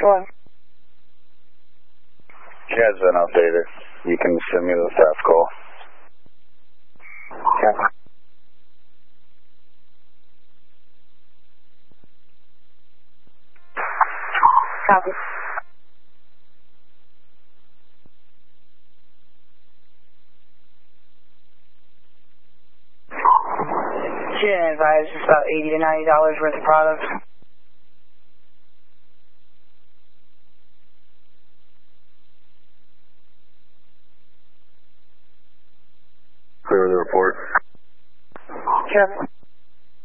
Go on. Has been updated. You can send me the theft call. Copy. Copy. She didn't advise it's about $80 to $90 worth of product. Clear the report. Sure.